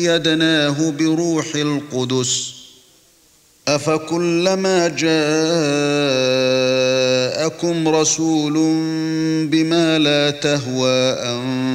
أَيَّدْنَاهُ بِرُوحِ الْقُدُسِ أَفَكُلَّمَا جَاءَكُمْ رَسُولٌ بِمَا لَا تَهْوَىٰ